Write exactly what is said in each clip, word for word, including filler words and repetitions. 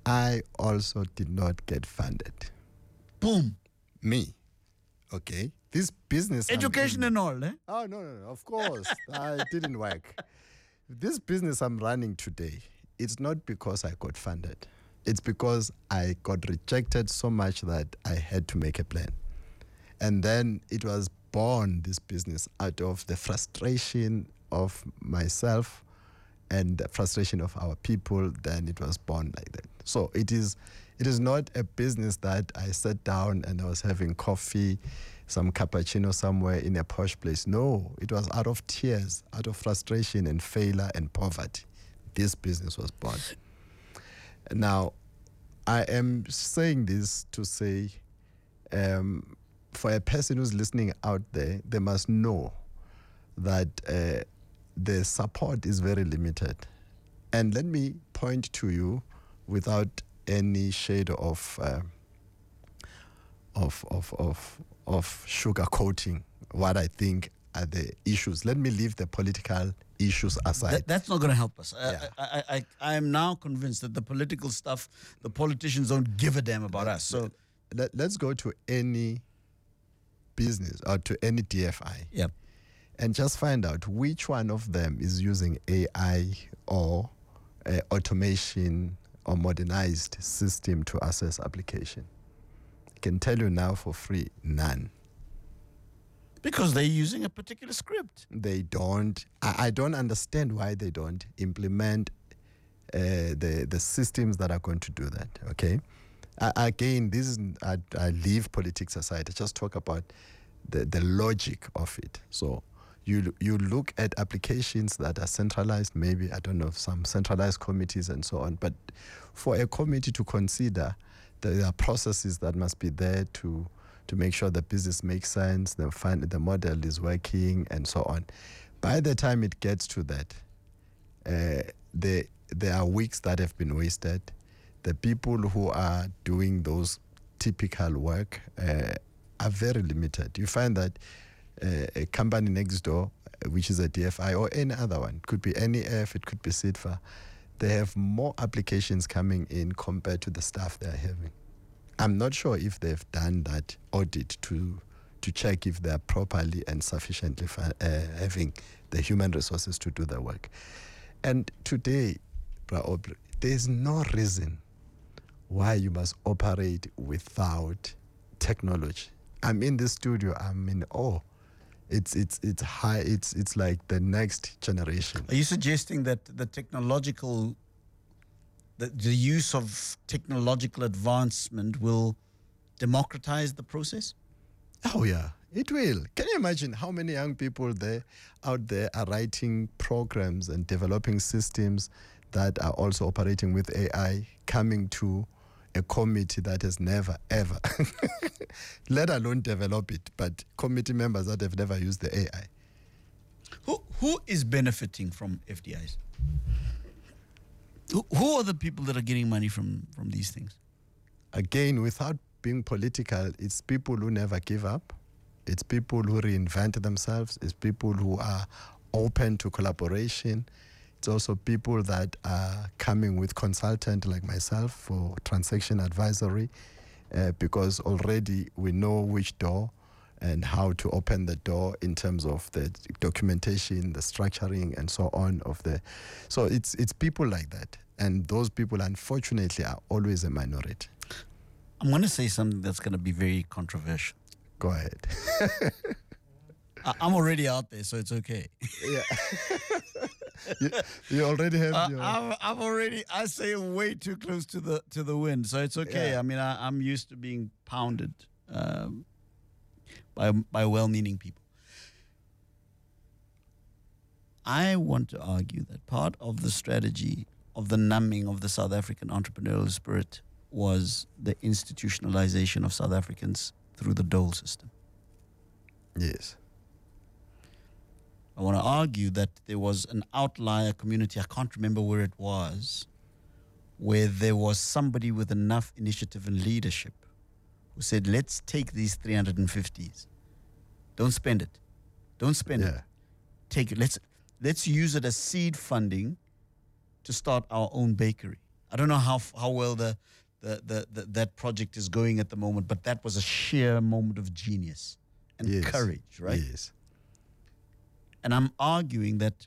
I also did not get funded. Boom. Me. Okay. This business. Education and all, eh? Oh, no, no, no. Of course. I didn't work. This business I'm running today, it's not because I got funded. It's because I got rejected so much that I had to make a plan. And then it was born, this business, out of the frustration of myself and the frustration of our people. Then it was born like that. So it is it is not a business that I sat down and I was having coffee, some cappuccino somewhere in a posh place. No, it was out of tears, out of frustration and failure and poverty. This business was born. Now, I am saying this to say, um, for a person who's listening out there, they must know that uh, the support is very limited. And let me point to you without any shade of uh, of of of of sugarcoating what I think are the issues. Let me leave the political issues aside. That, that's not going to help us. Yeah. I, I, I, I am now convinced that the political stuff, the politicians don't give a damn about us. So let, let's go to any business or to any D F I. Yeah. And just find out which one of them is using A I or uh, automation or modernized system to assess application. I can tell you now for free, none. Because they're using a particular script. They don't. I, I don't understand why they don't implement uh, the the systems that are going to do that. Okay. Uh, again, this is I, I leave politics aside. I just talk about the the logic of it. So you you look at applications that are centralized. Maybe I don't know some centralized committees and so on. But for a committee to consider, there are processes that must be there to. to make sure the business makes sense, the, find, the model is working, and so on. By the time it gets to that, uh, the, there are weeks that have been wasted. The people who are doing those typical work uh, are very limited. You find that uh, a company next door, which is a D F I or any other one, could be N E F, it could be SIDFA, they have more applications coming in compared to the staff they're having. I'm not sure if they've done that audit to to check if they're properly and sufficiently uh, having the human resources to do the work. And today, there's no reason why you must operate without technology. I'm in the studio, I'm in awe. It's it's it's high. It's it's like the next generation. Are you suggesting that the technological The, the use of technological advancement will democratize the process? Oh, yeah, it will. Can you imagine how many young people there out there are writing programs and developing systems that are also operating with A I, coming to a committee that has never, ever, let alone develop it, but committee members that have never used the A I. Who Who is benefiting from F D Is? Who are the people that are getting money from, from these things? Again, without being political, it's people who never give up. It's people who reinvent themselves. It's people who are open to collaboration. It's also people that are coming with consultant like myself for transaction advisory uh, because already we know which door and how to open the door in terms of the documentation, the structuring, and so on of the. So it's it's people like that, and those people, unfortunately, are always a minority. I'm going to say something that's going to be very controversial. Go ahead. I, I'm already out there, so it's okay. Yeah. you, you already have uh, your. I'm, I'm already. I say way too close to the to the wind, so it's okay. Yeah. I mean, I, I'm used to being pounded. Um, By, by well-meaning people. I want to argue that part of the strategy of the numbing of the South African entrepreneurial spirit was the institutionalization of South Africans through the dole system. Yes. I want to argue that there was an outlier community, I can't remember where it was, where there was somebody with enough initiative and leadership who said, let's take these three hundred fifties. Don't spend it. Don't spend Yeah. it. Take it. Let's let's use it as seed funding to start our own bakery. I don't know how f- how well the, the, the, the that project is going at the moment, but that was a sheer moment of genius and Yes. courage, right? Yes. And I'm arguing that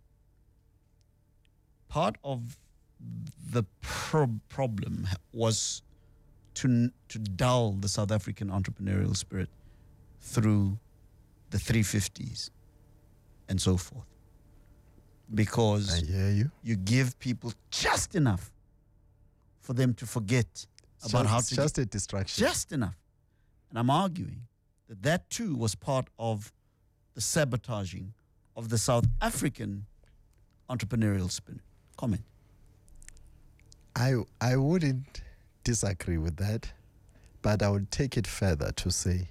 part of the pro- problem ha- was to n- to dull the South African entrepreneurial spirit through the three fifties and so forth. Because I hear you. you give people just enough for them to forget about Just- how it's to just a distraction. just enough. And I'm arguing that that too was part of the sabotaging of the South African entrepreneurial spirit. Comment. I I wouldn't disagree with that, but I would take it further to say,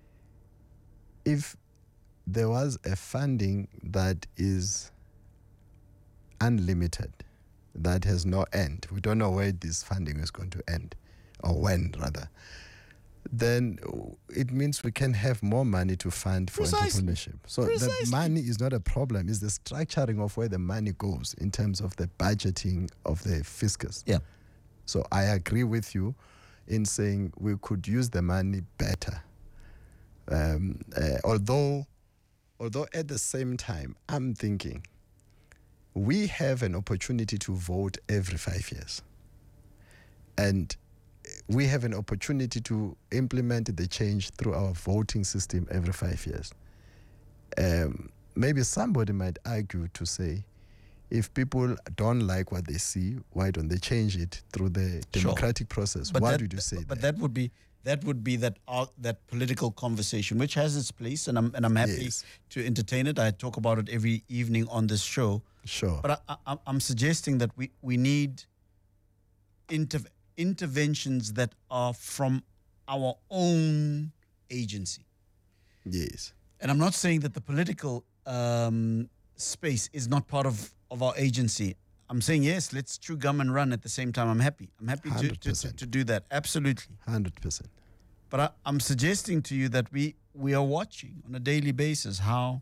if there was a funding that is unlimited, that has no end, we don't know where this funding is going to end, or when rather, then it means we can have more money to fund for Precisely. entrepreneurship. So Precisely. the money is not a problem, it's the structuring of where the money goes in terms of the budgeting of the fiscus. Yeah. So I agree with you in saying we could use the money better. Um, uh, although, although at the same time, I'm thinking we have an opportunity to vote every five years. And we have an opportunity to implement the change through our voting system every five years. Um, maybe somebody might argue to say, if people don't like what they see, why don't they change it through the Sure. democratic process? What that, would you say? But there? that would be that would be that uh, that political conversation, which has its place, and I'm and I'm happy Yes. to entertain it. I talk about it every evening on this show. Sure. But I, I, I'm suggesting that we we need inter- interventions that are from our own agency. Yes. And I'm not saying that the political um, space is not part of, of our agency. I'm saying, yes, let's chew gum and run at the same time. I'm happy. I'm happy to, to, to, one hundred percent. to do that. Absolutely. one hundred percent. But I, I'm suggesting to you that we, we are watching on a daily basis how,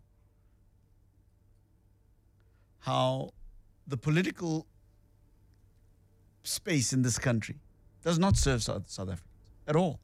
how the political space in this country does not serve South, South Africans at all.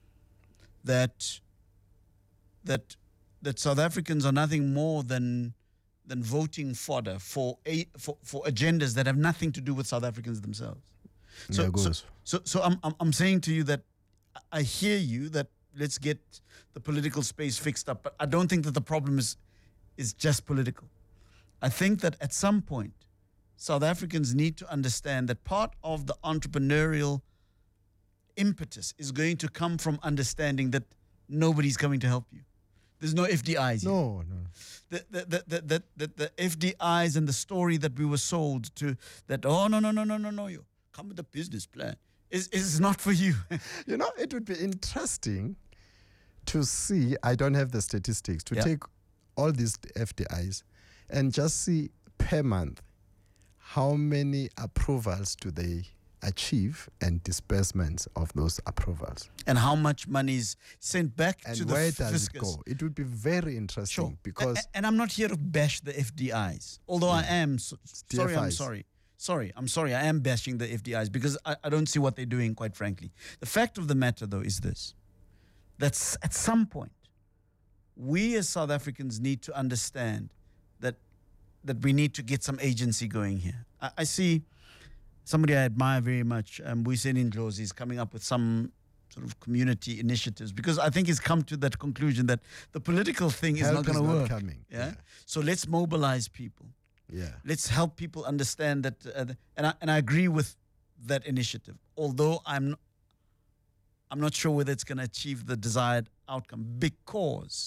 That that that South Africans are nothing more than than voting fodder for a for, for agendas that have nothing to do with South Africans themselves. So There so, goes. so so I'm, I'm I'm saying to you that I hear you that let's get the political space fixed up, but I don't think that the problem is is just political. I think that at some point South Africans need to understand that part of the entrepreneurial impetus is going to come from understanding that nobody's coming to help you. There's no F D Is. Here. No, no. The, the, the, the, the, the, the F D Is and the story that we were sold to that, oh, no, no, no, no, no, no, you come with a business plan is, is not for you. You know, it would be interesting to see, I don't have the statistics, to Yeah. take all these F D Is and just see per month how many approvals do they achieve and disbursements of those approvals. And how much money is sent back And to the where f- does it fiscus. go? It would be very interesting Sure. because A- a- and I'm not here to bash the F D Is, although I am so, sorry. I'm D F Is. sorry. Sorry, I'm sorry. I am bashing the F D Is because I, I don't see what they're doing, quite frankly. The fact of the matter, though, is this: that s- at some point, we as South Africans need to understand that that we need to get some agency going here. I, I see somebody I admire very much, um, Mbuiseni Ndlozi, is coming up with some sort of community initiatives because I think he's come to that conclusion that the political thing is help not going to is not work. coming. Yeah? Yeah. So let's mobilize people. Yeah. Let's help people understand that, uh, th- and I and I agree with that initiative. Although I'm, n- I'm not sure whether it's going to achieve the desired outcome because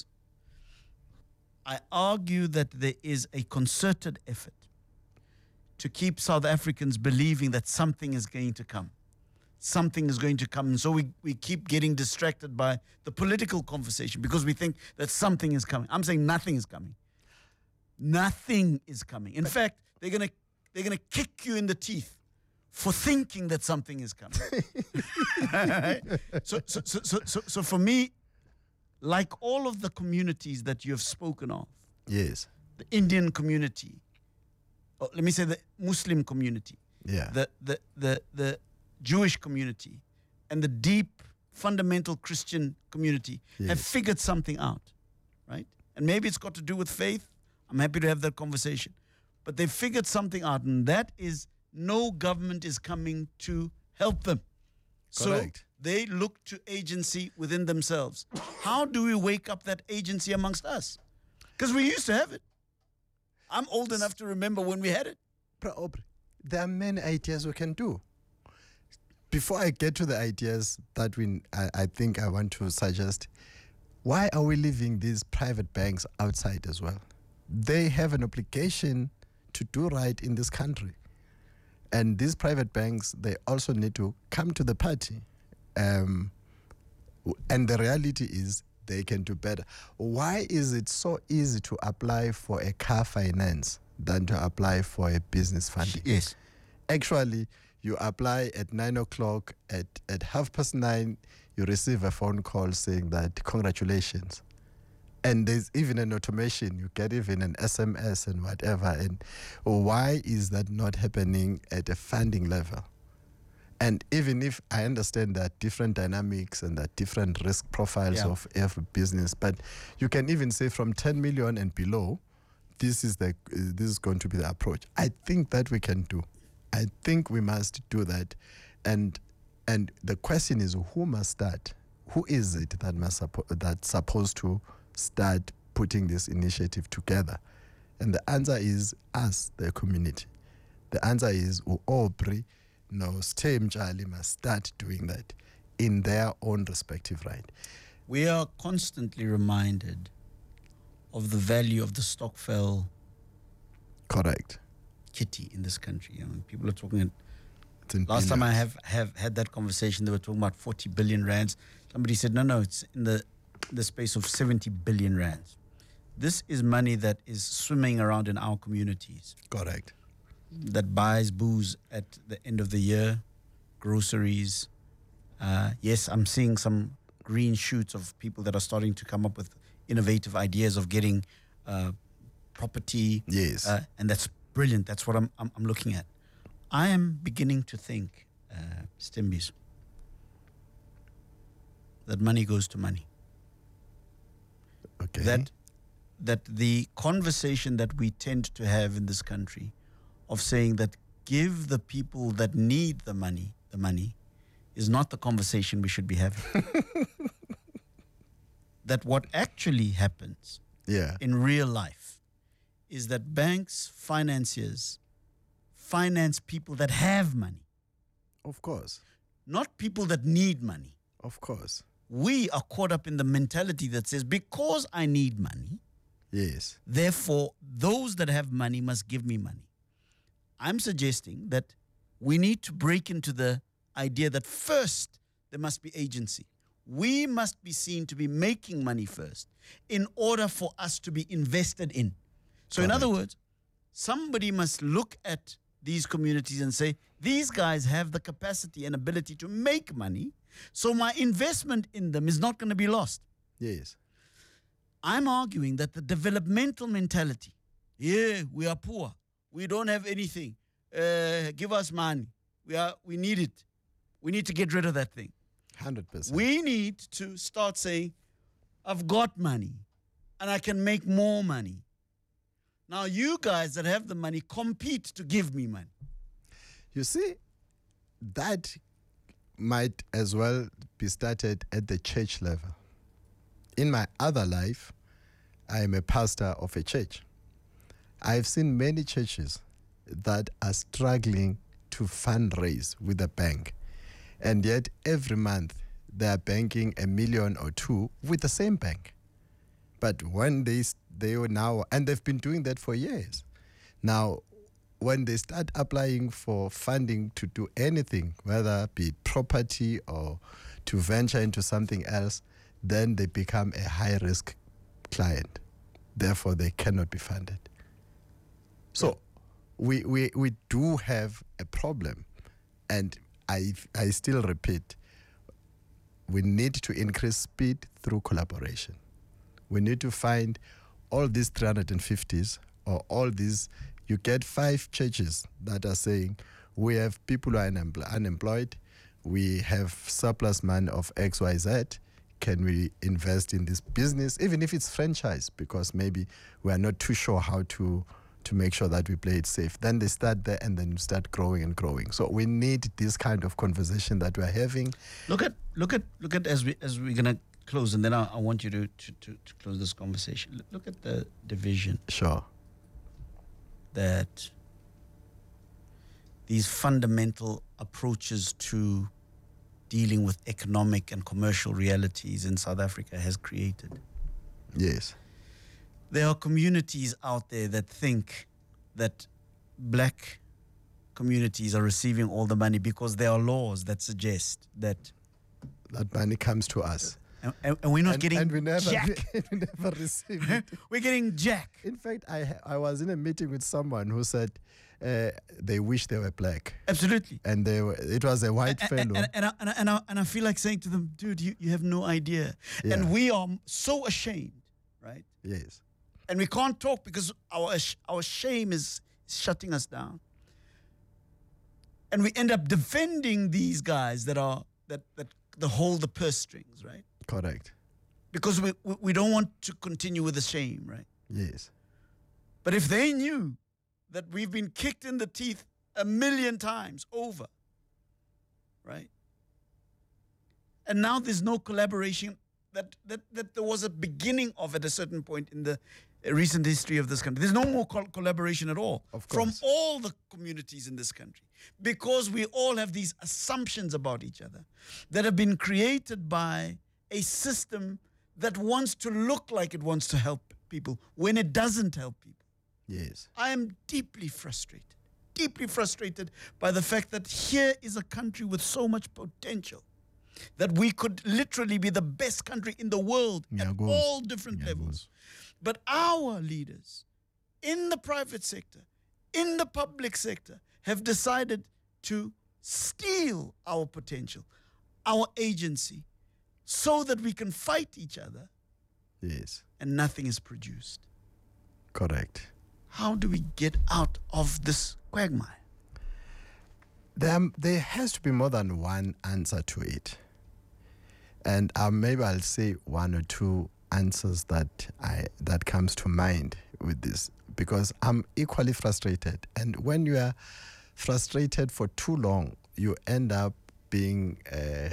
I argue that there is a concerted effort to keep South Africans believing that something is going to come. Something is going to come. And so we, we keep getting distracted by the political conversation because we think that something is coming. I'm saying nothing is coming. Nothing is coming. In fact, they're gonna they're gonna kick you in the teeth for thinking that something is coming. so, so, so, so, so, so for me, like all of the communities that you have spoken of, Yes. the Indian community, or let me say the Muslim community, Yeah. the, the, the, the Jewish community and the deep fundamental Christian community have Yes. figured something out, right? And maybe it's got to do with faith. I'm happy to have that conversation. But they figured something out, and that is no government is coming to help them. Correct. So they look to agency within themselves. How do we wake up that agency amongst us? Because we used to have it. I'm old enough to remember when we had it. Bro, Aubrey, there are many ideas we can do. Before I get to the ideas that we, I, I think I want to suggest, why are we leaving these private banks outside as well? They have an obligation to do right in this country. And these private banks, they also need to come to the party. Um, w- and the reality is they can do better. Why is it so easy to apply for a car finance than to apply for a business funding? Yes. Actually, you apply at nine o'clock, at, at half past nine, you receive a phone call saying that congratulations. And there's even an automation, you get even an S M S and whatever. And why is that not happening at a funding level? And even if I understand that different dynamics and that different risk profiles Yeah. of every business, but you can even say from ten million and below, this is the uh, this is going to be the approach. I think that we can do. I think we must do that. And and the question is, who must start? Who is it that must suppo- that's supposed to start putting this initiative together? And the answer is us, the community. The answer is Aubrey, no, Stay Mjali must start doing that in their own respective right. We are constantly reminded of the value of the Stokvel Correct. kitty in this country. I mean, people are talking. It's in Last time I billions. have, have had that conversation, they were talking about forty billion rands. Somebody said, no, no, it's in the the space of seventy billion rands. This is money that is swimming around in our communities, Correct. that buys booze at the end of the year, groceries. Uh, yes, I'm seeing some green shoots of people that are starting to come up with innovative ideas of getting uh, property. Yes. Uh, and that's brilliant. That's what I'm, I'm, I'm looking at. I am beginning to think, uh, Stimbis, that money goes to money. Okay. That that the conversation that we tend to have in this country of saying that give the people that need the money the money is not the conversation we should be having. That what actually happens yeah. in real life is that banks, financiers finance people that have money, Of course. not people that need money. Of course. We are caught up in the mentality that says, because I need money, Yes. therefore those that have money must give me money. I'm suggesting that we need to break into the idea that first there must be agency. We must be seen to be making money first in order for us to be invested in. So in other words, somebody must look at these communities and say, these guys have the capacity and ability to make money, so my investment in them is not going to be lost. Yes. I'm arguing that the developmental mentality, yeah, we are poor, we don't have anything, uh, give us money, we are, we need it, we need to get rid of that thing. one hundred percent. We need to start saying, I've got money and I can make more money. Now you guys that have the money compete to give me money. You see, that might as well be started at the church level. In my other life, I am a pastor of a church. I've seen many churches that are struggling to fundraise with the bank. And yet every month they are banking a million or two with the same bank. But when they they were now, and they've been doing that for years. Now, when they start applying for funding to do anything, whether it be property or to venture into something else, then they become a high-risk client. Therefore, they cannot be funded. So we, we, we do have a problem. And I, I still repeat, we need to increase speed through collaboration. We need to find all these three hundred fifties or all these, you get five churches that are saying, We have people who are unempl- unemployed. We have surplus money of X Y Z. Can we invest in this business, even if it's franchise, because maybe we are not too sure how to to make sure that we play it safe. Then they start there and then start growing and growing. So we need this kind of conversation that we're having. Look at look at look at as we as we're gonna close, and then I, I want you to, to to to close this conversation. Look at the division Sure. that these fundamental approaches to dealing with economic and commercial realities in South Africa has created. Yes. There are communities out there that think that black communities are receiving all the money because there are laws that suggest that, That money comes to us. and, and, and we're not and, getting and we never, jack. we never receive it. We're getting jack. In fact, I ha- I was in a meeting with someone who said uh, they wish they were black. Absolutely. And they were, it was a white And, fellow. and, and, I, and, I, and, I, and I feel like saying to them, dude, you, you have no idea. Yeah. And we are so ashamed, right? Yes. And we can't talk because our sh- our shame is shutting us down. And we end up defending these guys that are that that, that hold the purse strings, right? Correct. Because we, we we don't want to continue with the shame, right? Yes. But if they knew that we've been kicked in the teeth a million times over, right? And now there's no collaboration that that that there was a beginning of at a certain point in the recent history of this country. There's no more col- collaboration at all Of from course. all the communities in this country, because we all have these assumptions about each other that have been created by a system that wants to look like it wants to help people when it doesn't help people. Yes. I am deeply frustrated, deeply frustrated by the fact that here is a country with so much potential that we could literally be the best country in the world at Ngiyakuzwa. all different levels. But our leaders in the private sector, in the public sector, have decided to steal our potential, our agency, so that we can fight each other Yes. and nothing is produced. Correct. How do we get out of this quagmire? There, there has to be more than one answer to it. And uh, maybe I'll say one or two answers that I that comes to mind with this, because I'm equally frustrated. And when you are frustrated for too long, you end up being uh,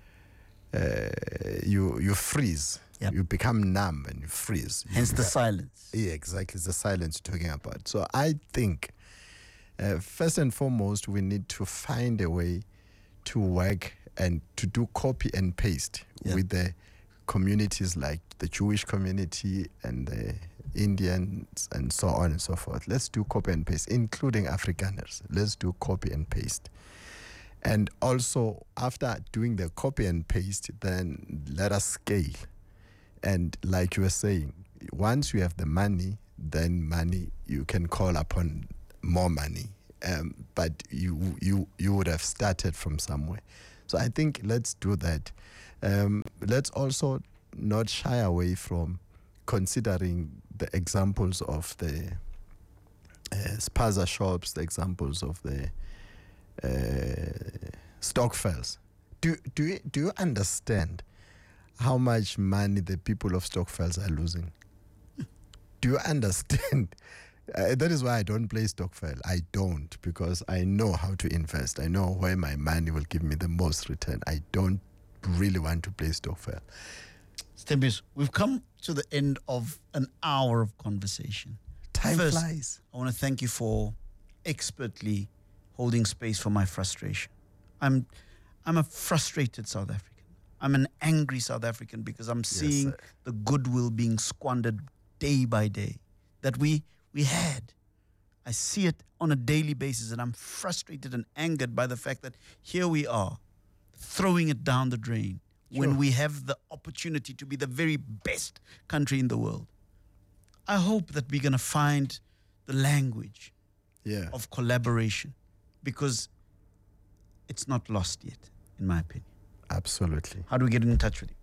uh, you you freeze. Yep. You become numb and you freeze. You Hence the beca- silence. Yeah, exactly. It's the silence you're talking about. So I think, uh, first and foremost, we need to find a way to work and to do copy and paste Yeah. with the communities like the Jewish community and the Indians and so on and so forth. Let's do copy and paste, including Afrikaners. Let's do copy and paste. And also, after doing the copy and paste, then let us scale. And like you were saying, once you have the money, then money, you can call upon more money. Um, but you you you would have started from somewhere. So I think let's do that. Um, let's also not shy away from considering the examples of the uh, spaza shops, the examples of the uh, Stokvels. Do do you, do you understand how much money the people of Stokvels are losing? Do you understand? Uh, that is why I don't play Stokvel. I don't, because I know how to invest. I know where my money will give me the most return. I don't really want to play Stokvel. Stembius, we've come to the end of an hour of conversation. Time First, flies. I want to thank you for expertly holding space for my frustration. I'm I'm a frustrated South African. I'm an angry South African because I'm seeing sir. the goodwill being squandered day by day that we we had. I see it on a daily basis, and I'm frustrated and angered by the fact that here we are throwing it down the drain when Sure. we have the opportunity to be the very best country in the world. I hope that we're going to find the language Yeah. of collaboration, because it's not lost yet, in my opinion. Absolutely. How do we get in touch with you?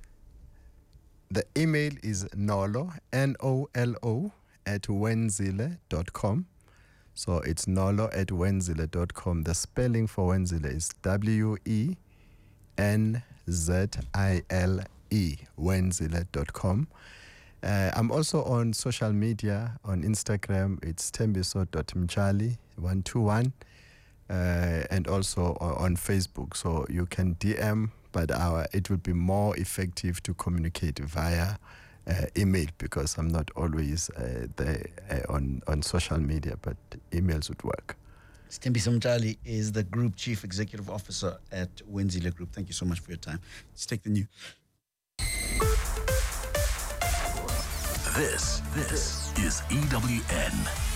The email is nolo, N O L O, at wenzile dot com. So it's nolo at wenzile dot com. The spelling for Wenzile is W E N Z I L E, wenzile dot com. Uh, I'm also on social media. On Instagram, it's tembiso dot mchali one two one, uh, and also on Facebook. So you can D M, but our, it will be more effective to communicate via uh, email, because I'm not always uh, there uh, on, on social media, but emails would work. Tembiso Mchali is the Group Chief Executive Officer at Wenzile Group. Thank you so much for your time. Let's take the news. This, this is E W N.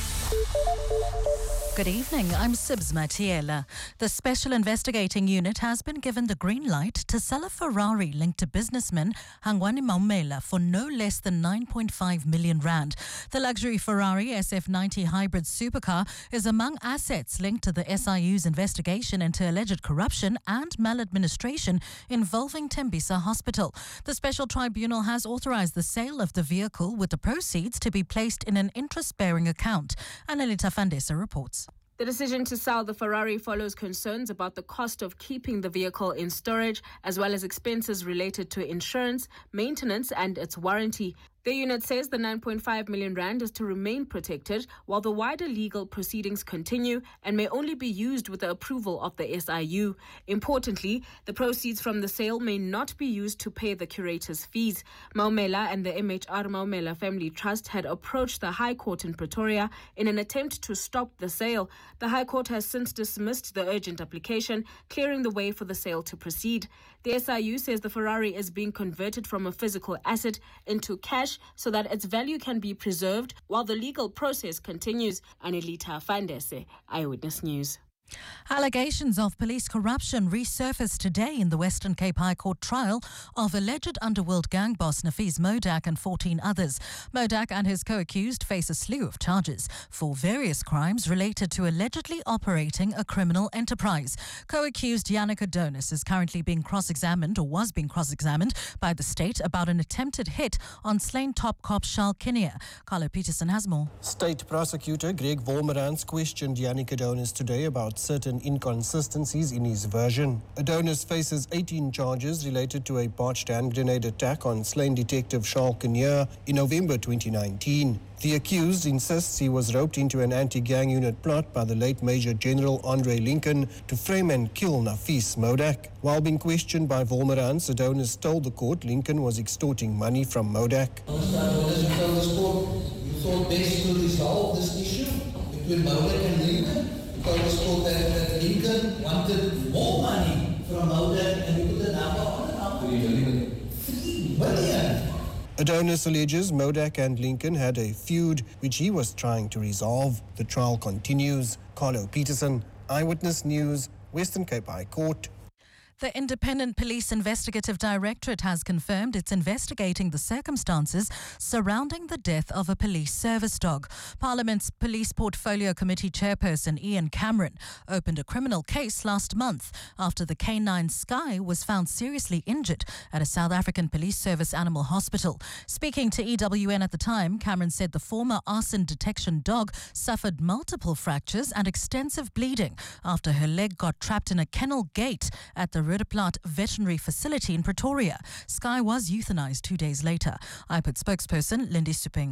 Good evening, I'm Sibs Matiela. The Special Investigating Unit has been given the green light to sell a Ferrari linked to businessman Hangwani Maumela for no less than nine point five million rand. The luxury Ferrari S F ninety hybrid supercar is among assets linked to the S I U's investigation into alleged corruption and maladministration involving Tembisa Hospital. The Special Tribunal has authorized the sale of the vehicle, with the proceeds to be placed in an interest-bearing account. Annalita Fandesa reports. The decision to sell the Ferrari follows concerns about the cost of keeping the vehicle in storage, as well as expenses related to insurance, maintenance and its warranty. The unit says the nine point five million rand is to remain protected while the wider legal proceedings continue and may only be used with the approval of the S I U. Importantly, the proceeds from the sale may not be used to pay the curator's fees. Maumela and the M H R Maumela Family Trust had approached the High Court in Pretoria in an attempt to stop the sale. The High Court has since dismissed the urgent application, clearing the way for the sale to proceed. The S I U says the Ferrari is being converted from a physical asset into cash so that its value can be preserved while the legal process continues. Anelita Fandese, Eyewitness News. Allegations of police corruption resurfaced today in the Western Cape High Court trial of alleged underworld gang boss Nafees Modak and fourteen others. Modak and his co-accused face a slew of charges for various crimes related to allegedly operating a criminal enterprise. Co-accused Yannick Adonis is currently being cross-examined, or was being cross-examined, by the state about an attempted hit on slain top cop Charles Kinnear. Carlo Peterson has more. State prosecutor Greg Wolmerans questioned Yannick Adonis today about certain inconsistencies in his version. Adonis faces eighteen charges related to a botched hand grenade attack on slain detective Charles Kinnear in November twenty nineteen. The accused insists he was roped into an anti-gang unit plot by the late Major General Andre Lincoln to frame and kill Nafees Modak. While being questioned by Wolmerans, Adonis told the court Lincoln was extorting money from Modak. Mister Adonis, you told the court you thought best to resolve this issue between Modak and Lincoln. You told the court that, that Lincoln wanted more money from Modak, and you put the number on it. Three million. Three million. Adonis alleges Modak and Lincoln had a feud which he was trying to resolve. The trial continues. Carlo Peterson, Eyewitness News, Western Cape High Court. The Independent Police Investigative Directorate has confirmed it's investigating the circumstances surrounding the death of a police service dog. Parliament's Police Portfolio Committee Chairperson Ian Cameron opened a criminal case last month after the canine Sky was found seriously injured at a South African Police Service animal hospital. Speaking to E W N at the time, Cameron said the former arson detection dog suffered multiple fractures and extensive bleeding after her leg got trapped in a kennel gate at the Rudaplat Veterinary Facility in Pretoria. Sky was euthanized two days later. I P O D spokesperson Lindy Suping.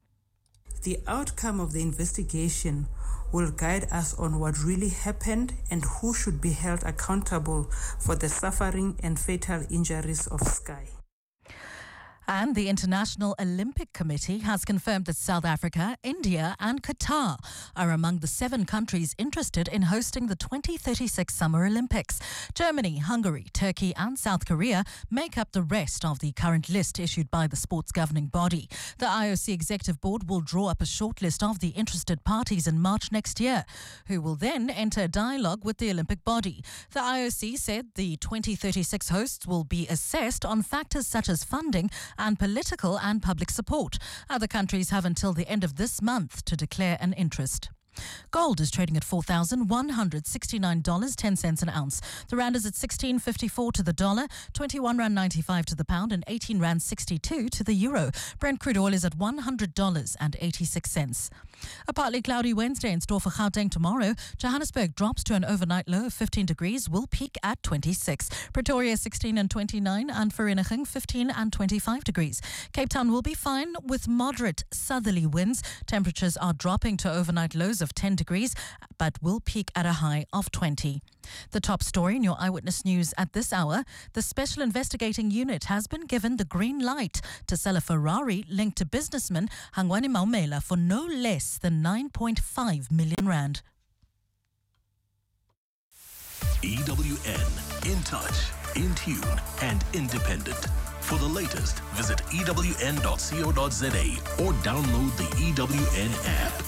The outcome of the investigation will guide us on what really happened and who should be held accountable for the suffering and fatal injuries of Sky. And the International Olympic Committee has confirmed that South Africa, India and Qatar are among the seven countries interested in hosting the twenty thirty-six Summer Olympics. Germany, Hungary, Turkey and South Korea make up the rest of the current list issued by the sport's governing body. The I O C Executive Board will draw up a short list of the interested parties in March next year, who will then enter a dialogue with the Olympic body. The I O C said the twenty thirty-six hosts will be assessed on factors such as funding and political and public support. Other countries have until the end of this month to declare an interest. Gold is trading at four thousand one hundred sixty-nine dollars and ten cents an ounce. The rand is at sixteen fifty-four to the dollar, twenty-one rand ninety-five to the pound and eighteen rand sixty-two to the euro. Brent crude oil is at one hundred dollars and eighty-six cents. A partly cloudy Wednesday in store for Gauteng tomorrow. Johannesburg drops to an overnight low of fifteen degrees, will peak at twenty-six. Pretoria sixteen and twenty-nine, and Vereeniging fifteen and twenty-five degrees. Cape Town will be fine with moderate southerly winds. Temperatures are dropping to overnight lows of ten degrees, but will peak at a high of twenty. The top story in your Eyewitness News at this hour: the Special Investigating Unit has been given the green light to sell a Ferrari linked to businessman Hangwani Maumela for no less than nine point five million rand. E W N, in touch, in tune, and independent. For the latest, visit E W N dot co dot za or download the E W N app.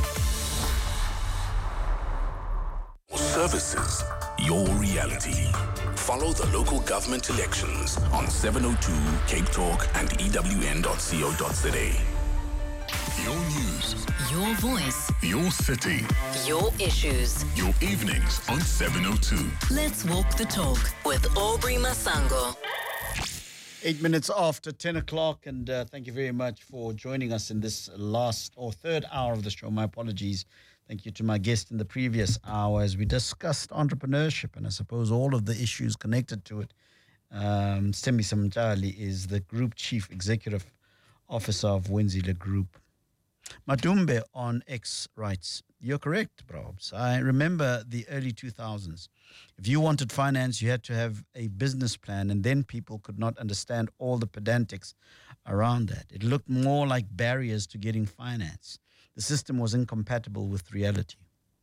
Services, your reality. Follow the local government elections on seven oh two Cape Talk and E W N dot co dot za. Your news, your voice, your city, your issues. your evenings on seven oh two. Let's walk the talk with Aubrey Masango. Eight minutes after ten o'clock, and uh, thank you very much for joining us in this last or third hour of the show. My apologies. Thank you to my guest in the previous hour as we discussed entrepreneurship and I suppose all of the issues connected to it. Um, Stemi Samtali is the Group Chief Executive Officer of Wenzile Group. Madumbe on X writes, "You're correct, Brobs. I remember the early two thousands. If you wanted finance, you had to have a business plan, and then people could not understand all the pedantics around that. It looked more like barriers to getting finance. The system was incompatible with reality."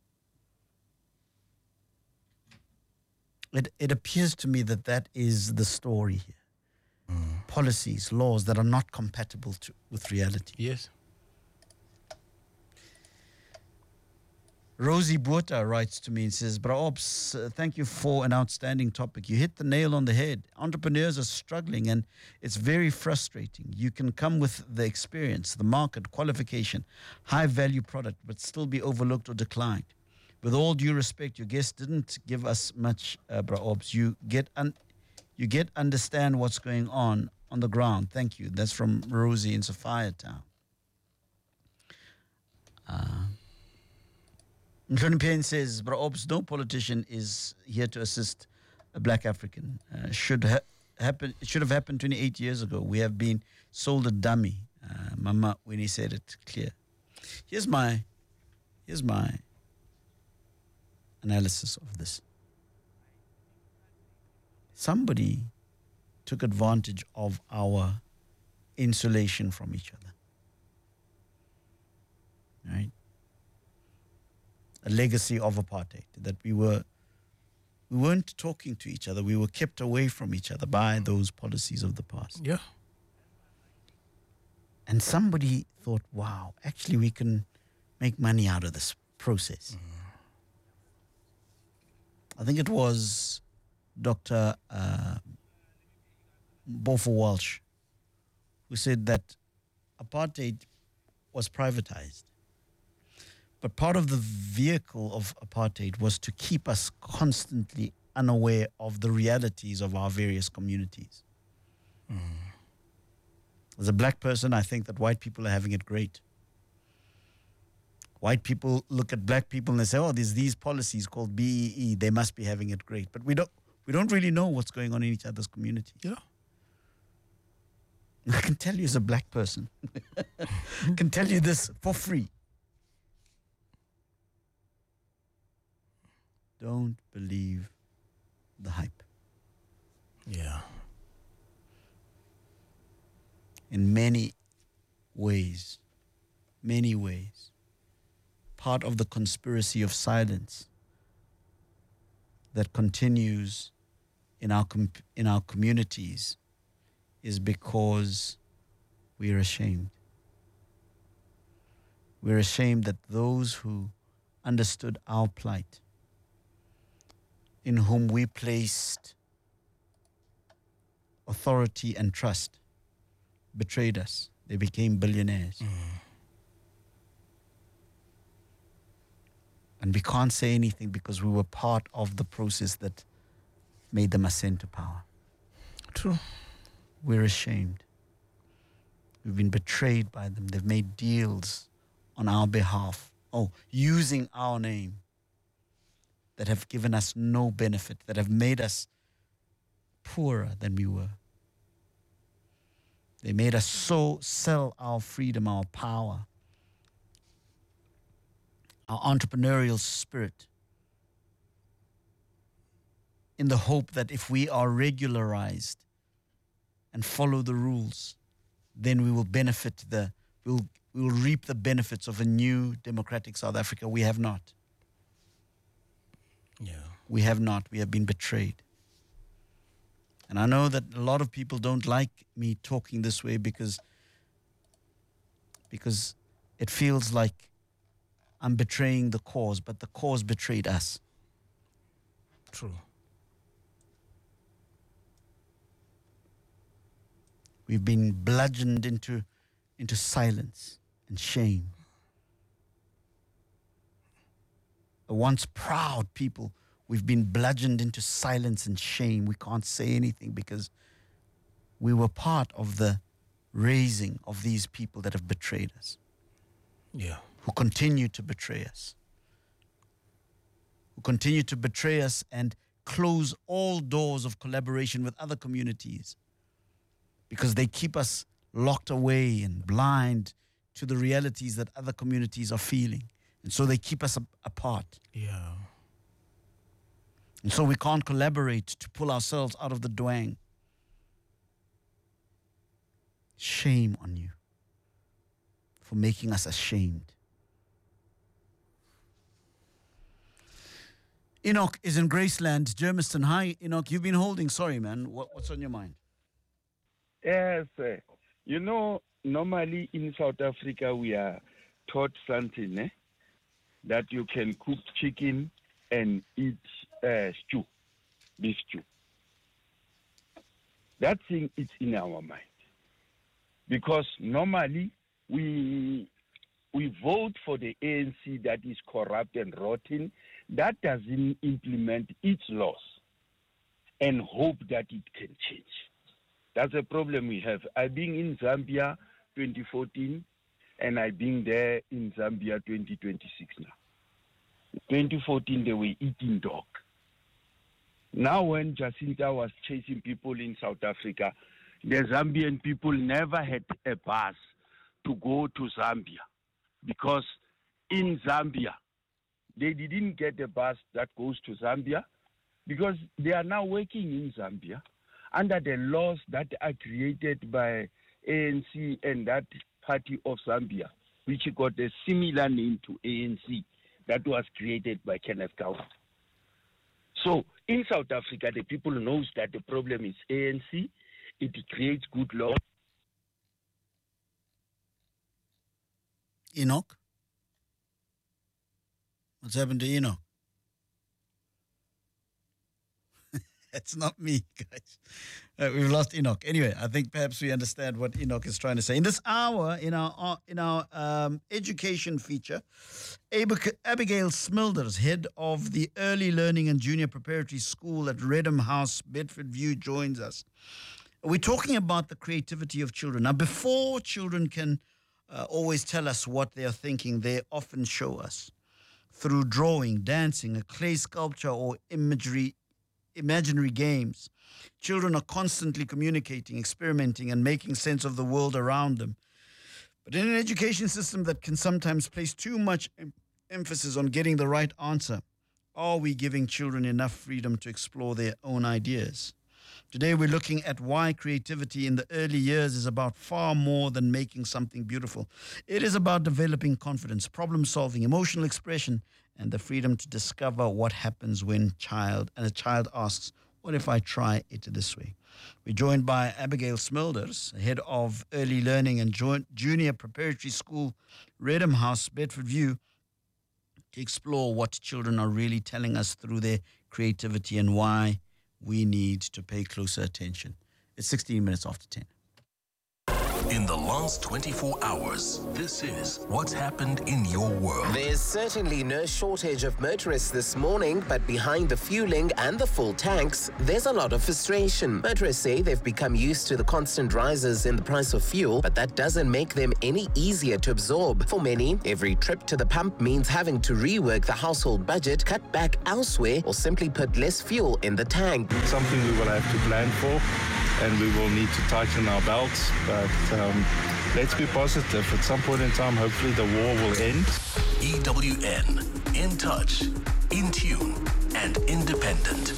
It, it appears to me that that is the story here. Mm. Policies, laws that are not compatible to, with reality. Yes. Rosie Buota writes to me and says, "Braops, uh, thank you for an outstanding topic. You hit the nail on the head. Entrepreneurs are struggling and it's very frustrating. You can come with the experience, the market, qualification, high value product, but still be overlooked or declined. With all due respect, your guest didn't give us much, uh, Braops. You get un- you get understand what's going on on the ground. Thank you." That's from Rosie in Sophia Town. Uh, Mhlonipian says, "Braops, no politician is here to assist a black African. Uh, should ha- happen. It should have happened twenty-eight years ago. We have been sold a dummy." Uh, Mama, when he said it clear. Here's my, here's my analysis of this. Somebody took advantage of our insulation from each other. Right? A legacy of apartheid, that we were we weren't talking to each other. We were kept away from each other by those policies of the past. Yeah. And somebody thought, wow, actually we can make money out of this process. Mm. I think it was Doctor Uh, Bofo Walsh who said that apartheid was privatized. But part of the vehicle of apartheid was to keep us constantly unaware of the realities of our various communities. Mm. As a black person, I think that white people are having it great. White people look at black people and they say, "Oh, there's these policies called B E E. They must be having it great." But we don't we don't really know what's going on in each other's community. Yeah. I can tell you as a black person. I can tell you this for free. Don't believe the hype. Yeah. In many ways, many ways, part of the conspiracy of silence that continues in our com- in our communities is because we are ashamed. We're ashamed that those who understood our plight, in whom we placed authority and trust, betrayed us. They became billionaires. Mm. And we can't say anything because we were part of the process that made them ascend to power. True. We're ashamed. We've been betrayed by them. They've made deals on our behalf, oh, using our name, that have given us no benefit, that have made us poorer than we were. They made us so sell our freedom, our power, our entrepreneurial spirit, in the hope that if we are regularized and follow the rules, then we will benefit the, we'll, we will reap the benefits of a new democratic South Africa. We have not. Yeah. We have not. We have been betrayed. And I know that a lot of people don't like me talking this way because, because it feels like I'm betraying the cause, but the cause betrayed us. True. We've been bludgeoned into, into silence and shame. A once proud people, we've been bludgeoned into silence and shame. We can't say anything because we were part of the raising of these people that have betrayed us. Yeah. Who continue to betray us. Who continue to betray us and close all doors of collaboration with other communities because they keep us locked away and blind to the realities that other communities are feeling. And so they keep us a- apart. Yeah. And so we can't collaborate to pull ourselves out of the dwang. Shame on you for making us ashamed. Enoch is in Graceland, Germiston. Hi, Enoch. You've been holding. Sorry, man. What, what's on your mind? Yes, uh, you know, normally in South Africa we are taught something, eh? That you can cook chicken and eat uh, stew, beef stew. That thing is in our mind. Because normally we we vote for the A N C that is corrupt and rotten, that doesn't implement its laws and hope that it can change. That's a problem we have. I've been in Zambia twenty fourteen, and I've been there in Zambia twenty twenty-six now. twenty fourteen, they were eating dog. Now when Jacinta was chasing people in South Africa, the Zambian people never had a bus to go to Zambia because in Zambia, they didn't get a bus that goes to Zambia because they are now working in Zambia under the laws that are created by A N C and that party of Zambia, which got a similar name to A N C that was created by Kenneth Kaunda. So in South Africa, the people knows that the problem is A N C. It creates good law. Enoch? What's happened to Enoch? It's not me, guys. Uh, we've lost Enoch. Anyway, I think perhaps we understand what Enoch is trying to say. In this hour, in our uh, in our um, education feature, Ab- Abigail Smilders, head of the Early Learning and Junior Preparatory School at Redham House, Bedford View, joins us. We're talking about the creativity of children. Now, before children can uh, always tell us what they are thinking, they often show us through drawing, dancing, a clay sculpture, or imagery, imaginary games. Children are constantly communicating, experimenting, and making sense of the world around them. But in an education system that can sometimes place too much em- emphasis on getting the right answer, are we giving children enough freedom to explore their own ideas? Today we're looking at why creativity in the early years is about far more than making something beautiful. It is about developing confidence, problem solving, emotional expression, and the freedom to discover what happens when child and a child asks, what if I try it this way? We're joined by Abigail Smilders, head of Early Learning and Junior Preparatory School, Redham House, Bedford View, to explore what children are really telling us through their creativity and why we need to pay closer attention. It's sixteen minutes after ten. In the last twenty-four hours, this is what's happened in your world. There's certainly no shortage of motorists this morning, but behind the fueling and the full tanks, there's a lot of frustration. Motorists say they've become used to the constant rises in the price of fuel, but that doesn't make them any easier to absorb. For many, every trip to the pump means having to rework the household budget, cut back elsewhere, or simply put less fuel in the tank. Something we will have to plan for, and we will need to tighten our belts, but um, let's be positive. At some point in time, hopefully the war will end. E W N, in touch, in tune, and independent.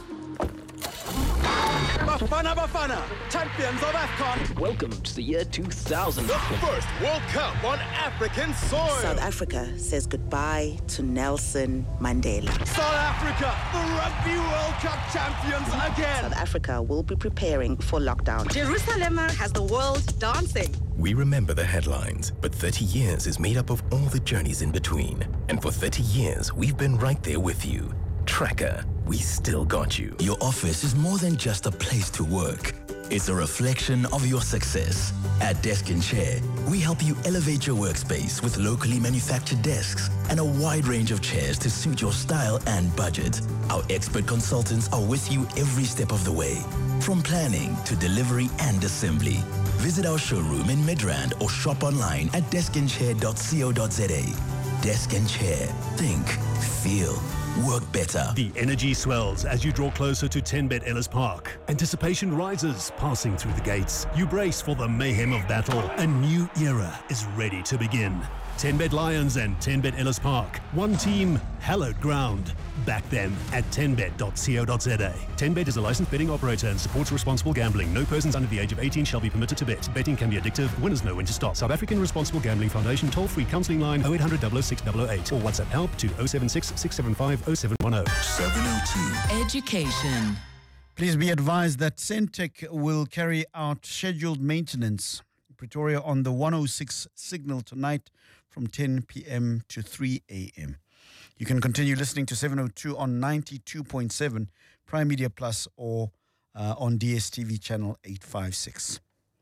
Bafana Bafana, champions of AFCON. Welcome to the year two thousand. The first World Cup on African soil. South Africa says goodbye to Nelson Mandela. South Africa, the Rugby World Cup champions again. South Africa will be preparing for lockdown. Jerusalem has the world dancing. We remember the headlines, but thirty years is made up of all the journeys in between. And for thirty years, we've been right there with you. Tracker, we still got you. Your office is more than just a place to work. It's a reflection of your success. At Desk and Chair, we help you elevate your workspace with locally manufactured desks and a wide range of chairs to suit your style and budget. Our expert consultants are with you every step of the way, from planning to delivery and assembly. Visit our showroom in Midrand or shop online at desk and chair dot co dot za. Desk and Chair. Think, feel, work better. The energy swells as you draw closer to ten Bet Ellis Park. Anticipation rises, passing through the gates. You brace for the mayhem of battle. A new era is ready to begin. ten Bet Lions and ten Bet Ellis Park. One team, hallowed ground. Back them at ten bet dot co dot za. ten Bet is a licensed betting operator and supports responsible gambling. No persons under the age of eighteen shall be permitted to bet. Betting can be addictive. Winners know when to stop. South African Responsible Gambling Foundation toll-free counselling line oh eight hundred, double oh six, double oh eight or WhatsApp help to oh seven six, six seven five, oh seven one oh. seven oh two. Education. Please be advised that Centec will carry out scheduled maintenance in Pretoria on the one oh six signal tonight from ten p.m. to three a.m. You can continue listening to seven oh two on ninety-two point seven Prime Media Plus or uh, on D S T V channel eight fifty-six.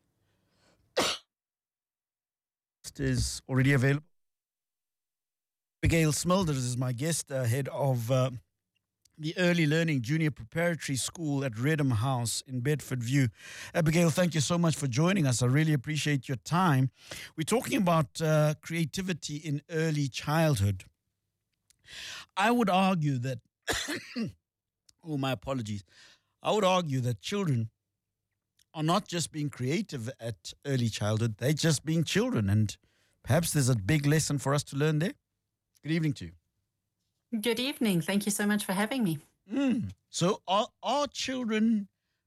It is already available. Abigail Smulders is my guest, uh, head of uh, the Early Learning Junior Preparatory School at Redham House in Bedford View. Abigail, thank you so much for joining us. I really appreciate your time. We're talking about uh, creativity in early childhood. I would argue that, oh, my apologies. I would argue that children are not just being creative at early childhood, they're just being children. And perhaps there's a big lesson for us to learn there. Good evening to you. Good evening. Thank you so much for having me. Mm. So are, are children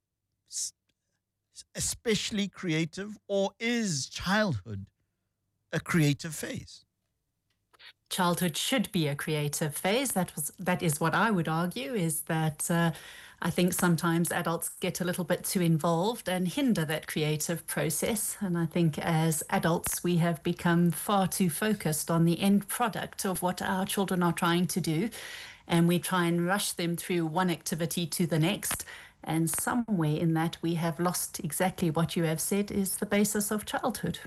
especially creative, or is childhood a creative phase? Childhood should be a creative phase. That was that is what I would argue, is that uh, I think sometimes adults get a little bit too involved and hinder that creative process. And I think as adults, we have become far too focused on the end product of what our children are trying to do. And we try and rush them through one activity to the next. And somewhere in that, we have lost exactly what you have said is the basis of childhood.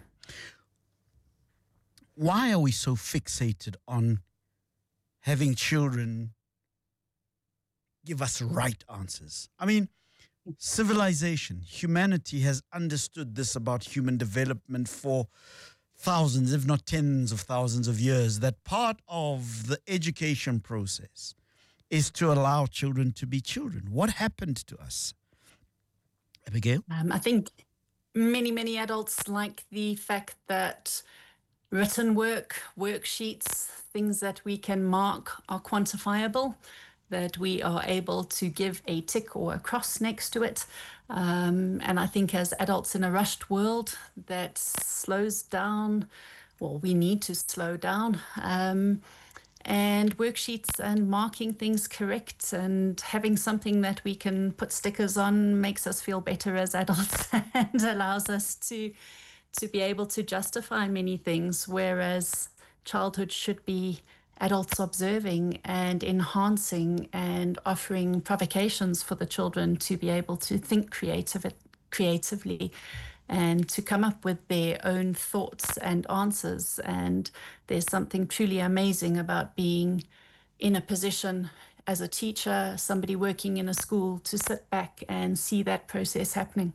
Why are we so fixated on having children give us right answers? I mean, civilization, humanity has understood this about human development for thousands, if not tens of thousands of years, that part of the education process is to allow children to be children. What happened to us? Abigail? Um, I think many, many adults like the fact that written work, worksheets, things that we can mark are quantifiable, that we are able to give a tick or a cross next to it. Um, and I think as adults in a rushed world, that slows down, well, we need to slow down. Um, and worksheets and marking things correct and having something that we can put stickers on makes us feel better as adults and allows us to to be able to justify many things, whereas childhood should be adults observing and enhancing and offering provocations for the children to be able to think creative, creatively and to come up with their own thoughts and answers. And there's something truly amazing about being in a position as a teacher, somebody working in a school, to sit back and see that process happening.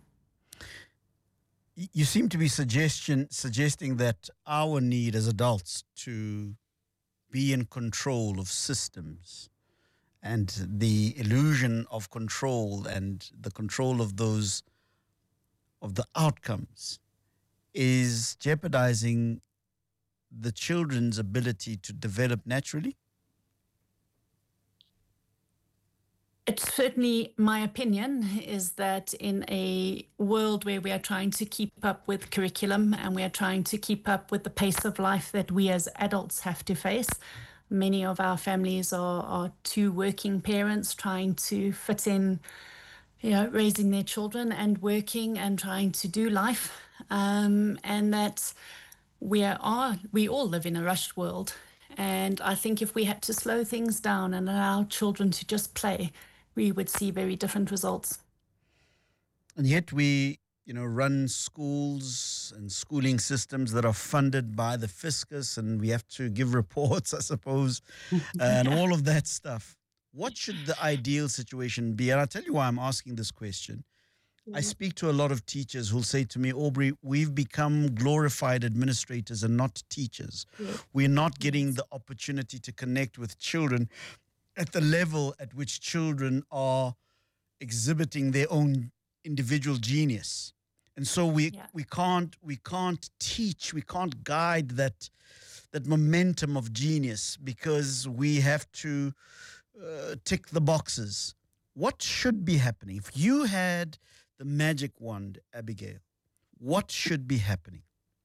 You seem to be suggestion, suggesting that our need as adults to be in control of systems and the illusion of control and the control of those, of the outcomes, is jeopardizing the children's ability to develop naturally? It's certainly my opinion is that in a world where we are trying to keep up with curriculum and we are trying to keep up with the pace of life that we as adults have to face, many of our families are, are two working parents trying to fit in, you know, raising their children and working and trying to do life, um, and that we are we all live in a rushed world. And I think if we had to slow things down and allow children to just play, we would see very different results. And yet we, you know, run schools and schooling systems that are funded by the fiscus, and we have to give reports, I suppose, and all of that stuff. What should the ideal situation be? And I'll tell you why I'm asking this question. I speak to a lot of teachers who'll say to me, Aubrey, we've become glorified administrators and not teachers. Yeah. We're not getting the opportunity to connect with children at the level at which children are exhibiting their own individual genius. And so we yeah. we can't we can't teach, we can't guide that that momentum of genius because we have to uh, tick the boxes. What should be happening? If you had the magic wand, Abigail, what should be happening?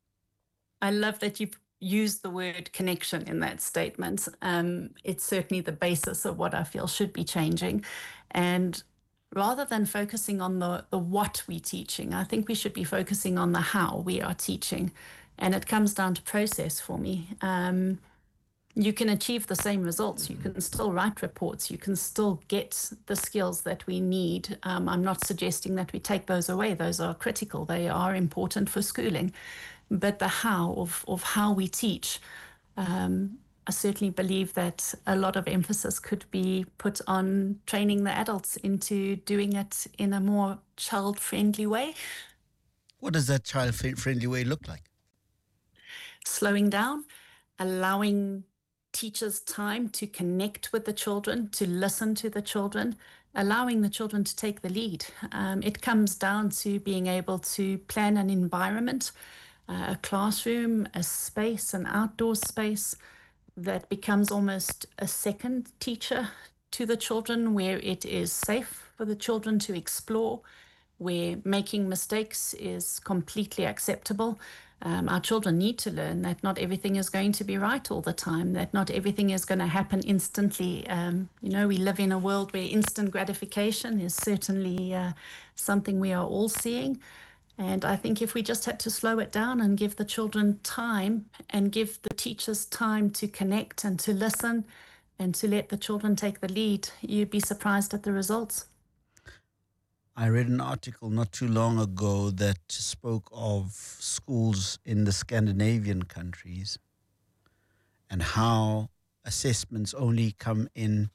I love that you've used the word connection in that statement. Um, it's certainly the basis of what I feel should be changing. And rather than focusing on the, the what we're teaching, I think we should be focusing on the how we are teaching. And it comes down to process for me. Um, you can achieve the same results. You can still write reports. You can still get the skills that we need. Um, I'm not suggesting that we take those away. Those are critical. They are important for schooling. But the how of, of how we teach, um, I certainly believe that a lot of emphasis could be put on training the adults into doing it in a more child-friendly way. What does that child-friendly way look like? Slowing down, allowing teachers time to connect with the children, to listen to the children, allowing the children to take the lead. Um, it comes down to being able to plan an environment, uh, a classroom, a space, an outdoor space that becomes almost a second teacher to the children, where it is safe for the children to explore, where making mistakes is completely acceptable. Um, our children need to learn that not everything is going to be right all the time, that not everything is going to happen instantly. Um, you know, we live in a world where instant gratification is certainly uh, something we are all seeing. And I think if we just had to slow it down and give the children time and give the teachers time to connect and to listen and to let the children take the lead, you'd be surprised at the results. I read an article not too long ago that spoke of schools in the Scandinavian countries and how assessments only come in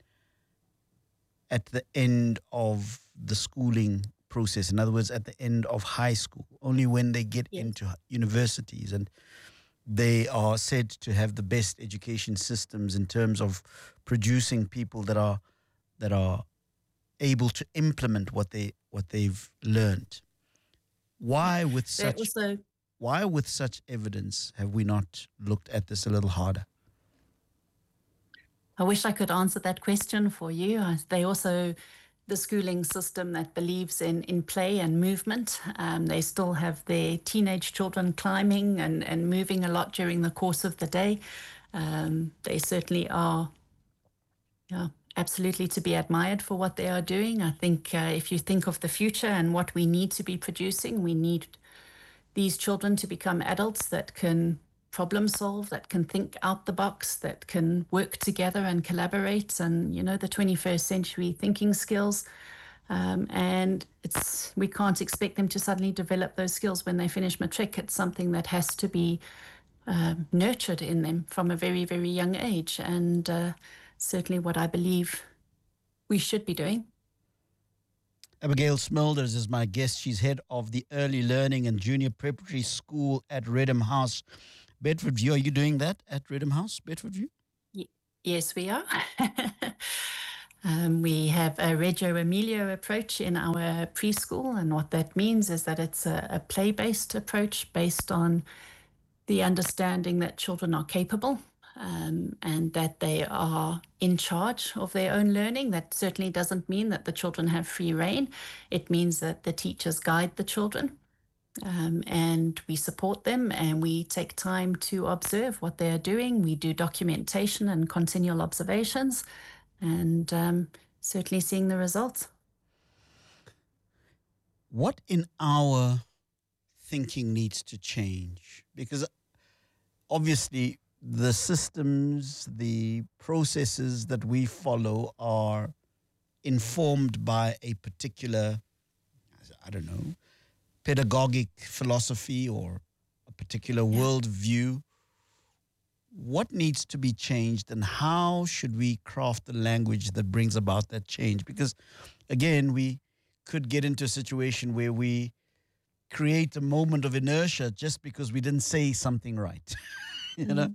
at the end of the schooling process. In other words, at the end of high school, only when they get yes. into universities. And they are said to have the best education systems in terms of producing people that are that are able to implement what they what they've learned. Why with such also, why with such evidence have we not looked at this a little harder? I wish I could answer that question for you. They also, the schooling system that believes in, in play and movement, um, they still have their teenage children climbing and, and moving a lot during the course of the day. Um, they certainly are yeah, absolutely to be admired for what they are doing. I think uh, if you think of the future and what we need to be producing, we need these children to become adults that can problem solve, that can think out the box, that can work together and collaborate, and, you know, the twenty-first century thinking skills. Um, and it's we can't expect them to suddenly develop those skills when they finish matric. It's something that has to be um, nurtured in them from a very, very young age. And uh, certainly what I believe we should be doing. Abigail Smulders is my guest. She's head of the Early Learning and Junior Preparatory School at Redham House, Bedford View. Are you doing that at Redham House, Bedford View? Y- yes, we are. um, we have a Reggio Emilio approach in our preschool, and what that means is that it's a, a play-based approach based on the understanding that children are capable. Um, and that they are in charge of their own learning. That certainly doesn't mean that the children have free rein. It means that the teachers guide the children, um, and we support them, and we take time to observe what they are doing. We do documentation and continual observations, and um, certainly seeing the results. What in our thinking needs to change? Because obviously the systems, the processes that we follow are informed by a particular, I don't know, pedagogic philosophy or a particular yeah. worldview. What needs to be changed, and how should we craft the language that brings about that change? Because, again, we could get into a situation where we create a moment of inertia just because we didn't say something right. You know,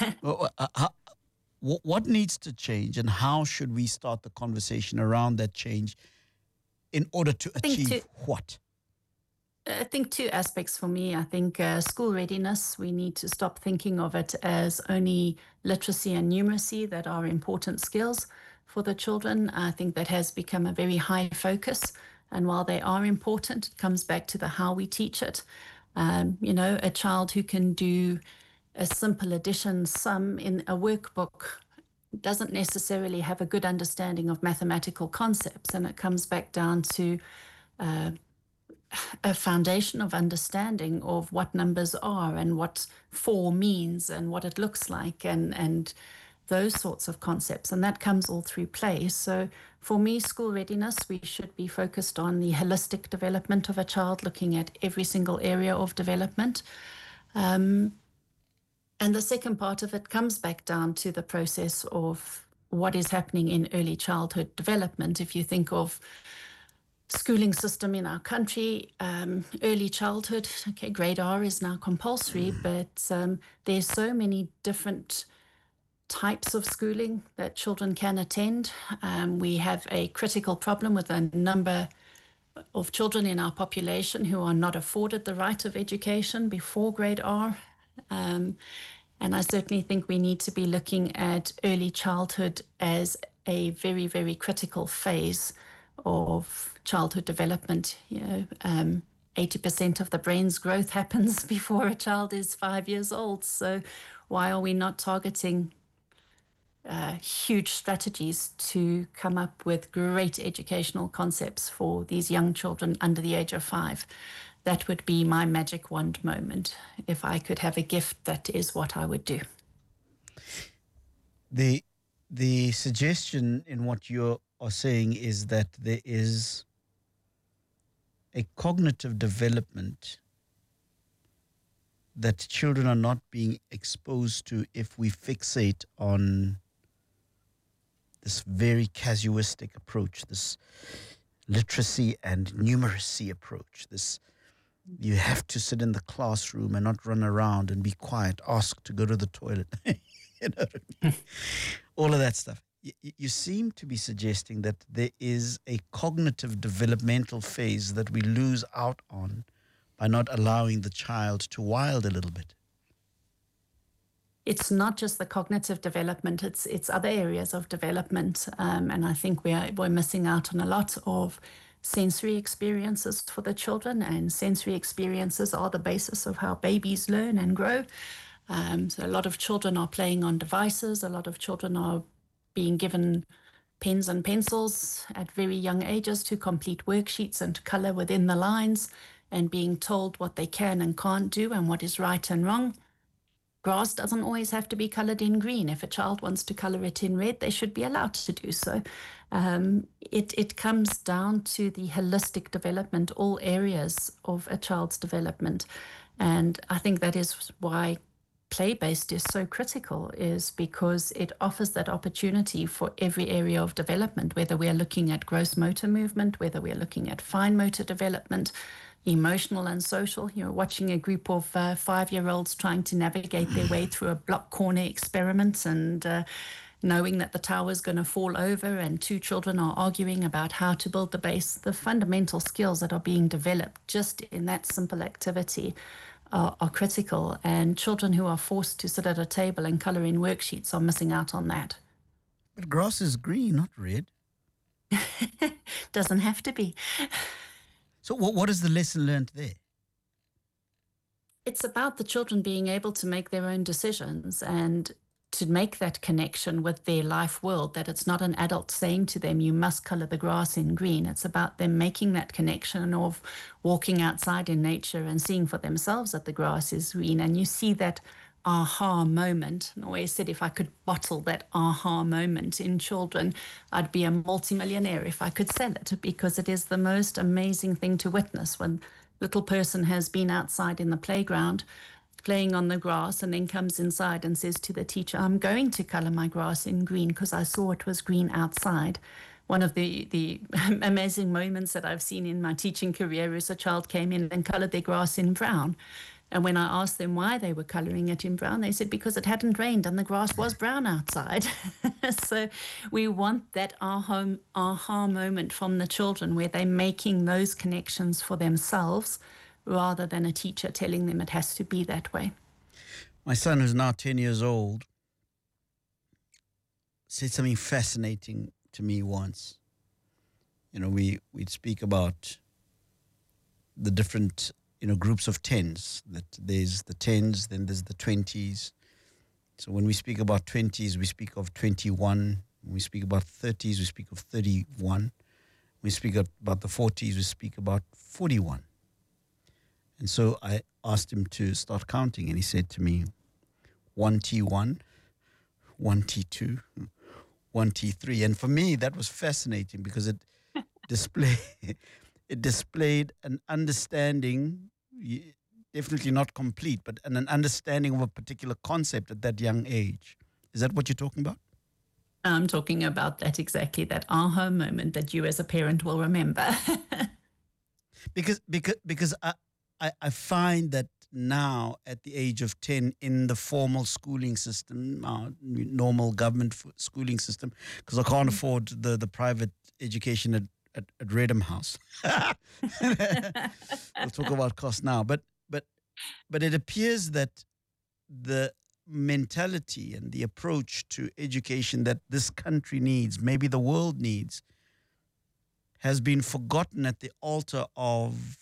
what needs to change, and how should we start the conversation around that change in order to achieve two, what? I think two aspects for me. I think uh, school readiness, we need to stop thinking of it as only literacy and numeracy that are important skills for the children. I think that has become a very high focus. And while they are important, it comes back to the how we teach it. Um, you know, a child who can do a simple addition sum in a workbook doesn't necessarily have a good understanding of mathematical concepts, and it comes back down to uh, a foundation of understanding of what numbers are and what four means and what it looks like, and and those sorts of concepts, and that comes all through play. So for me, school readiness, we should be focused on the holistic development of a child, looking at every single area of development. Um, And the second part of it comes back down to the process of what is happening in early childhood development. If you think of schooling system in our country, um, early childhood, okay, grade R is now compulsory, but um, there's so many different types of schooling that children can attend. Um, we have a critical problem with a number of children in our population who are not afforded the right of education before grade R. Um, and I certainly think we need to be looking at early childhood as a very, very critical phase of childhood development. You know, um, eighty percent of the brain's growth happens before a child is five years old. So why are we not targeting uh, huge strategies to come up with great educational concepts for these young children under the age of five? That would be my magic wand moment. If I could have a gift, that is what I would do. The the suggestion in what you are saying is that there is a cognitive development that children are not being exposed to if we fixate on this very casuistic approach, this literacy and numeracy approach, this you have to sit in the classroom and not run around and be quiet, ask to go to the toilet. You know what I mean? All of that stuff. You, you seem to be suggesting that there is a cognitive developmental phase that we lose out on by not allowing the child to wild a little bit. It's not just the cognitive development, it's it's other areas of development. Um, and I think we're, we're missing out on a lot of sensory experiences for the children, and sensory experiences are the basis of how babies learn and grow. Um, so a lot of children are playing on devices, a lot of children are being given pens and pencils at very young ages to complete worksheets and to colour within the lines, and being told what they can and can't do and what is right and wrong. Grass doesn't always have to be coloured in green. If a child wants to colour it in red, they should be allowed to do so. Um, it, it comes down to the holistic development, all areas of a child's development. And I think that is why play-based is so critical, is because it offers that opportunity for every area of development, whether we are looking at gross motor movement, whether we are looking at fine motor development, emotional and social. You're watching a group of uh, five-year-olds trying to navigate their way through a block corner experiment and uh, knowing that the tower is going to fall over, and two children are arguing about how to build the base. The fundamental skills that are being developed just in that simple activity are, are critical, and children who are forced to sit at a table and colour in worksheets are missing out on that. But grass is green, not red. Doesn't have to be. So what, what is the lesson learned there? It's about the children being able to make their own decisions and to make that connection with their life world, that it's not an adult saying to them, you must colour the grass in green. It's about them making that connection of walking outside in nature and seeing for themselves that the grass is green. And you see that aha moment. I always said if I could bottle that aha moment in children, I'd be a multimillionaire if I could sell it, because it is the most amazing thing to witness when a little person has been outside in the playground playing on the grass and then comes inside and says to the teacher, I'm going to colour my grass in green because I saw it was green outside. One of the, the amazing moments that I've seen in my teaching career is a child came in and coloured their grass in brown. And when I asked them why they were colouring it in brown, they said because it hadn't rained and the grass was brown outside. So we want that aha, aha moment from the children where they're making those connections for themselves, rather than a teacher telling them it has to be that way. My son, who's now ten years old, said something fascinating to me once. You know, we, we'd speak about the different, you know, groups of tens, that there's the tens, then there's the twenties. So when we speak about twenties, we speak of twenty-one. When we speak about thirties, we speak of thirty-one. When we speak about the forties, we speak about forty-one. And so I asked him to start counting, and he said to me, one T one, one T two, one T three. And for me, that was fascinating because it displayed, it displayed an understanding, definitely not complete, but an understanding of a particular concept at that young age. Is that what you're talking about? I'm talking about that exactly, that aha moment that you as a parent will remember. because because because I, I, I find that now at the age of ten in the formal schooling system, uh, normal government f- schooling system, because I can't afford the, the private education at, at, at Redham House. We'll talk about cost now. But, but, but it appears that the mentality and the approach to education that this country needs, maybe the world needs, has been forgotten at the altar of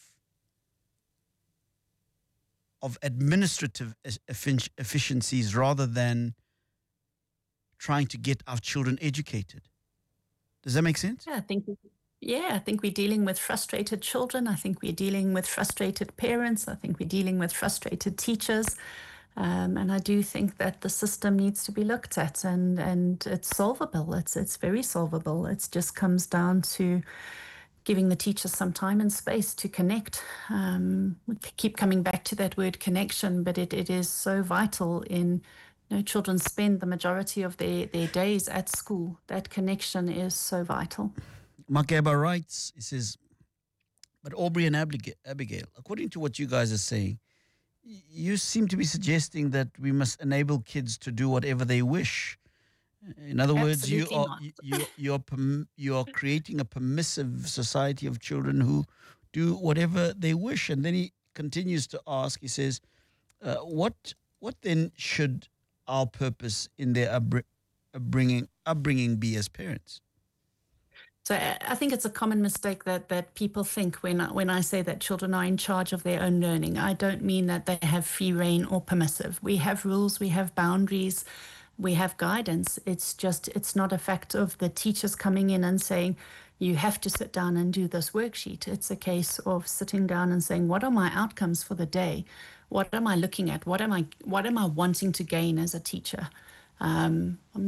of administrative effic- efficiencies rather than trying to get our children educated. Does that make sense? Yeah, I think yeah, I think we're dealing with frustrated children. I think we're dealing with frustrated parents. I think we're dealing with frustrated teachers. Um, and I do think that the system needs to be looked at, and, and it's solvable. It's it's very solvable. It just comes down to giving the teachers some time and space to connect. Um, we keep coming back to that word connection, but it, it is so vital in, you know, children spend the majority of their, their days at school. That connection is so vital. Makeba writes, he says, but Aubrey and Abigail, according to what you guys are saying, you seem to be suggesting that we must enable kids to do whatever they wish. In other words, you are you you're perm, you're creating a permissive society of children who do whatever they wish. And then he continues to ask. He says, uh, "What what then should our purpose in their upbr- upbringing upbringing be as parents?" So I think it's a common mistake that that people think when I, when I say that children are in charge of their own learning. I don't mean that they have free reign or permissive. We have rules. We have boundaries. We have guidance. It's just, it's not a fact of the teachers coming in and saying, you have to sit down and do this worksheet. It's a case of sitting down and saying, what are my outcomes for the day? What am I looking at? What am I, what am I wanting to gain as a teacher? Um,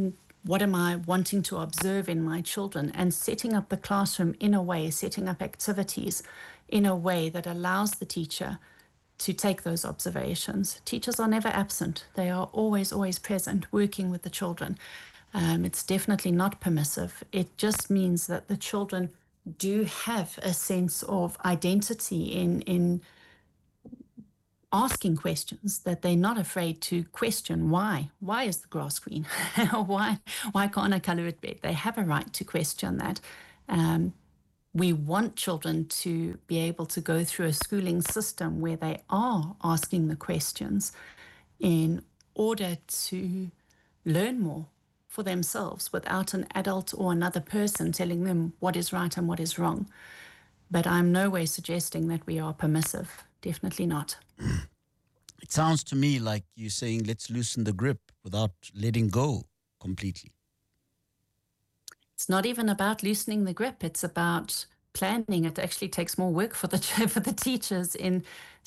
what am I wanting to observe in my children, and setting up the classroom in a way, setting up activities in a way that allows the teacher to take those observations. Teachers are never absent. They are always, always present, working with the children. Um, it's definitely not permissive. It just means that the children do have a sense of identity in, in asking questions, that they're not afraid to question why. Why is the grass green? why, why can't I colour it red? They have a right to question that. Um, we want children to be able to go through a schooling system where they are asking the questions in order to learn more for themselves without an adult or another person telling them what is right and what is wrong. But I'm no way suggesting that we are permissive. Definitely not. It sounds to me like you're saying let's loosen the grip without letting go completely. It's not even about loosening the grip. It's about planning. It actually takes more work for the for the teachers in